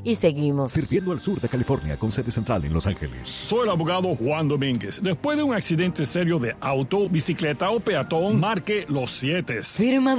y seguimos. Sirviendo al sur de California con sede central en Los Ángeles. Soy el abogado Juan Domínguez. Después de un accidente serio de auto, bicicleta o peatón, marque los 7. Firma